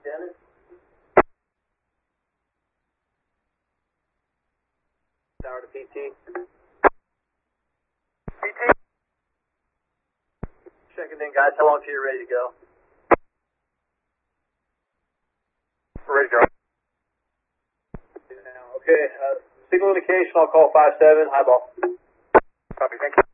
Dennis. Tower to PT. PT. Checking in, guys. How long till you're ready to go? Ready to go. Okay, signal indication, I'll call 5-7, high ball. Copy, thank you.